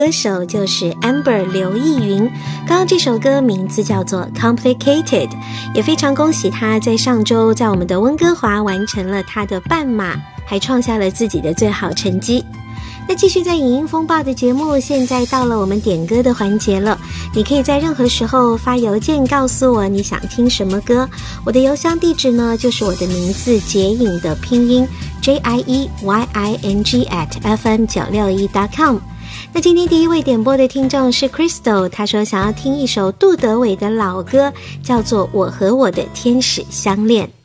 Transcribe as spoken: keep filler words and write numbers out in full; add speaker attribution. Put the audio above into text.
Speaker 1: 歌手就是 Amber 刘逸云，刚刚这首歌名字叫做 Complicated， 也非常恭喜他在上周在我们的温哥华完成了他的半马，还创下了自己的最好成绩。那继续在影音风暴的节目，现在到了我们点歌的环节了，你可以在任何时候发邮件告诉我你想听什么歌，我的邮箱地址呢就是我的名字杰颖的拼音 J I E Y I N G at F M 九六一 dot com。那今天第一位点播的听众是 Crystal， 他说想要听一首杜德伟的老歌，叫做《我和我的天使相恋》。